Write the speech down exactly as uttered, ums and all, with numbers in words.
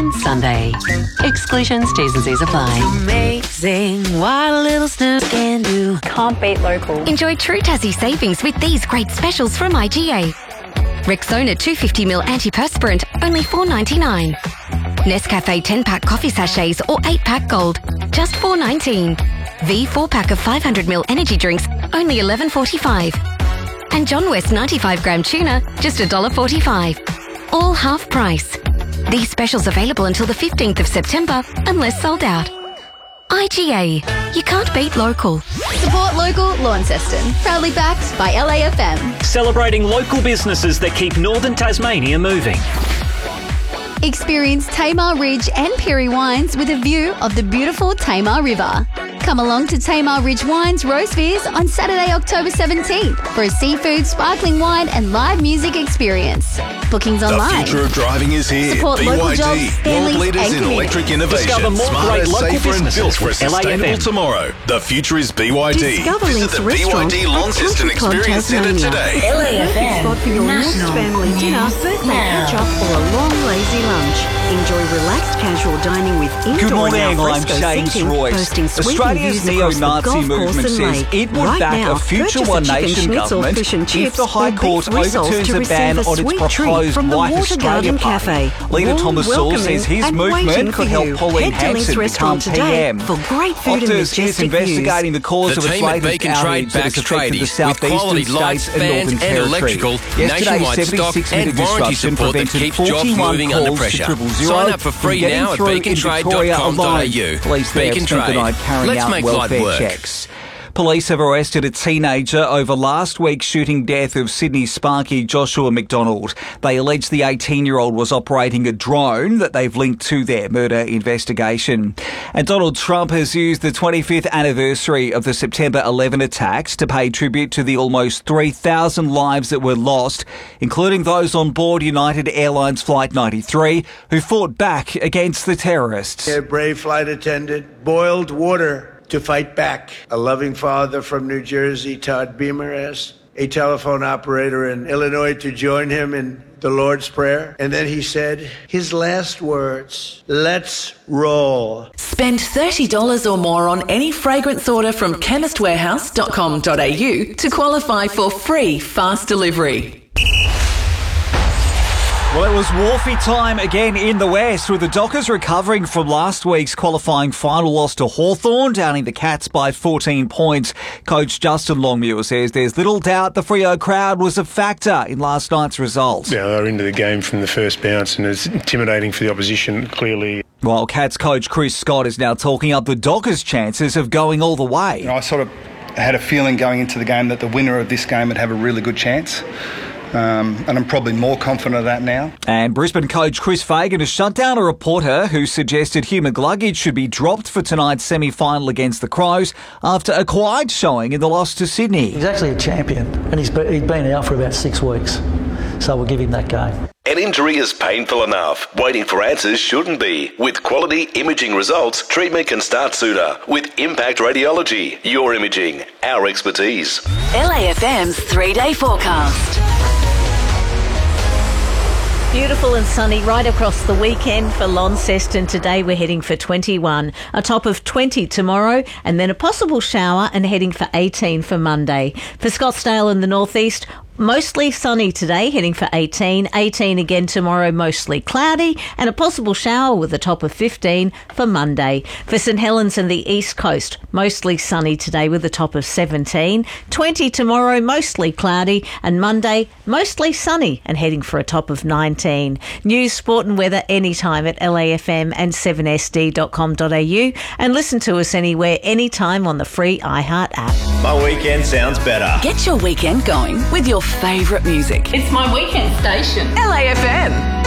and Sunday. Exclusions, T's and C's apply. Amazing what a little Snoop can do. Can't beat local. Enjoy true Tassie savings with these great specials from I G A. Rexona two hundred fifty milliliter antiperspirant, only four dollars ninety-nine. Nescafe ten pack coffee sachets or eight pack gold, just four dollars nineteen. V four pack of five hundred milliliter energy drinks, only eleven forty-five. And John West ninety-five gram tuna, just one dollar forty-five. All half price. These specials available until the fifteenth of September, unless sold out. I G A. You can't beat local. Support local, Launceston. Proudly backed by L A F M. Celebrating local businesses that keep northern Tasmania moving. Experience Tamar Ridge and Perry Wines with a view of the beautiful Tamar River. Come along to Tamar Ridge Wines Roast Beers on Saturday, October seventeenth for a seafood, sparkling wine and live music experience. Bookings online. The future of driving is here. Support B Y D, local jobs, world families leaders and in community. electric innovation. Discover more Smarter, great local safer and businesses built for a with L A F M. sustainable tomorrow. The future is B Y D. Discover Visit Links the B Y Restaurant D at Launceston Country Club Experience Centre Tasmania. today. L A F M. Spot for your next National family dinner, birthday catch-up or a long lazy lunch. Enjoy relaxed casual dining with indoor Good morning, and I'm alfresco James seating, Royce. boasting sweeping Australia's views across the neo-Nazi golf course movement and says lake. it would Right back now, a future purchase One chicken Nation schnitzel, government fish and if chips, the High or Court beef rissoles overturns to a ban receive a on its sweet treat proposed from the White Water Australia Garden Party. Cafe. Leader Warm, Thomas Saul welcoming says his and movement waiting could for help you. Pauline Head to Links Hanson become Restaurant P today M. for great food and Optus is majestic investigating the cause The of its team at latest Beacon Trade outage that backs has affected the tradies with quality southeastern lights, states and fans Northern and Territory. electrical, Yesterday, nationwide stock seventy-six and minute warranty disruption support that prevented keeps jobs forty-one moving under calls to pressure. triple zero Sign up for from free getting now at through in beacon trade dot Victoria com dot a u. alone. Police there Beacon spent the night Trade. carrying Let's out make light welfare work. checks. Police have arrested a teenager over last week's shooting death of Sydney Sparky Joshua McDonald. They allege the eighteen-year-old was operating a drone that they've linked to their murder investigation. And Donald Trump has used the twenty-fifth anniversary of the September eleventh attacks to pay tribute to the almost three thousand lives that were lost, including those on board United Airlines Flight ninety-three who fought back against the terrorists. A brave flight attendant boiled water to fight back. A loving father from New Jersey, Todd Beamer, asked a telephone operator in Illinois to join him in the Lord's Prayer. And then he said his last words, "Let's roll." Spend thirty dollars or more on any fragrance order from chemist warehouse dot com dot a u to qualify for free fast delivery. Well, it was Wharfie time again in the West, with the Dockers recovering from last week's qualifying final loss to Hawthorn, downing the Cats by fourteen points. Coach Justin Longmuir says there's little doubt the Freo crowd was a factor in last night's result. Yeah, they were into the game from the first bounce, and it's intimidating for the opposition, clearly. While Cats coach Chris Scott is now talking up the Dockers' chances of going all the way. You know, I sort of had a feeling going into the game that the winner of this game would have a really good chance. Um, and I'm probably more confident of that now. And Brisbane coach Chris Fagan has shut down a reporter who suggested Hugh McGluggage should be dropped for tonight's semi-final against the Crows after a quiet showing in the loss to Sydney. He's actually a champion, and he's been, he's been out for about six weeks, so we'll give him that game. An injury is painful enough. Waiting for answers shouldn't be. With quality imaging results, treatment can start sooner. With Impact Radiology, your imaging, our expertise. L A F M's three-day forecast. Beautiful and sunny right across the weekend for Launceston. Today we're heading for twenty-one, a top of twenty tomorrow, and then a possible shower and heading for eighteen for Monday. For Scottsdale in the northeast, mostly sunny today, heading for eighteen. eighteen again tomorrow, mostly cloudy, and a possible shower with a top of fifteen for Monday. For St Helens and the east coast, mostly sunny today with a top of seventeen. twenty tomorrow, mostly cloudy, and Monday, mostly sunny and heading for a top of nineteen. News, sport and weather anytime at L A F M and seven S D dot com dot a u, and listen to us anywhere, anytime on the free iHeart app. My weekend sounds better. Get your weekend going with your favourite music. It's my weekend station. L A F M.